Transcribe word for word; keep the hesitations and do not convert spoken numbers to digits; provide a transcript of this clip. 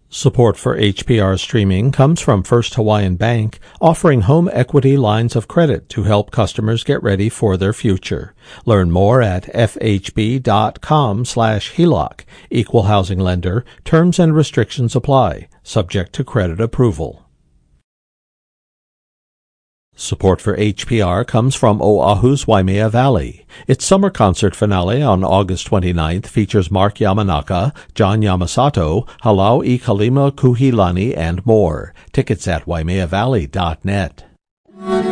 Support for H P R streaming comes from First Hawaiian Bank, offering home equity lines of credit to help customers get ready for their future. Learn more at fhb.com slash HELOC. Equal housing lender. Terms and restrictions apply. Subject to credit approval. Support for H P R comes from Oahu's Waimea Valley. Its summer concert finale on August twenty-ninth features Mark Yamanaka, John Yamasato, Halau I Kalima Kuhilani, and more. Tickets at waimea valley dot net.